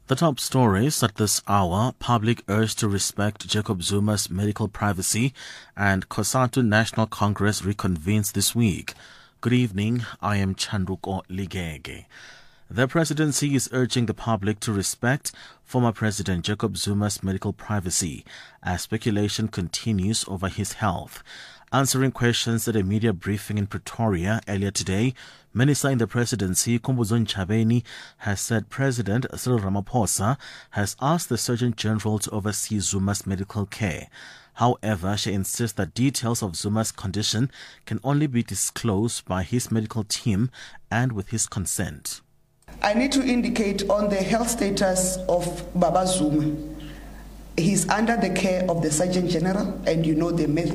The top stories at this hour: public urged to respect Jacob Zuma's medical privacy, and COSATU National Congress reconvenes this week. Good evening, I am Chanduko Ligege. The presidency is urging the public to respect former President Jacob Zuma's medical privacy as speculation continues over his health. Answering questions at a media briefing in Pretoria earlier today, Minister in the Presidency, Khumbudzo Ntshavheni, has said President Cyril Ramaphosa has asked the Surgeon General to oversee Zuma's medical care. However, she insists that details of Zuma's condition can only be disclosed by his medical team and with his consent. I need to indicate on the health status of Baba Zuma. He's under the care of the Surgeon General, and you know the